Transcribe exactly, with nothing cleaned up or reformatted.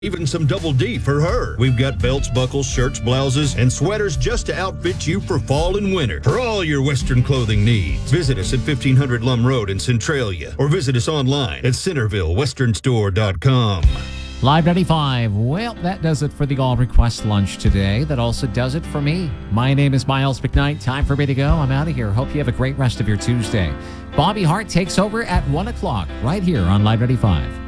Even some Double D for her. We've got belts, buckles, shirts, blouses, and sweaters just to outfit you for fall and winter. For all your Western clothing needs, visit us at fifteen hundred Lum Road in Centralia or visit us online at centerville western store dot com. Live ninety-five. Well, that does it for the All Request Lunch today. That also does it for me. My name is Miles McKnight. Time for me to go. I'm out of here. Hope you have a great rest of your Tuesday. Bobby Hart takes over at one o'clock right here on Live ninety-five.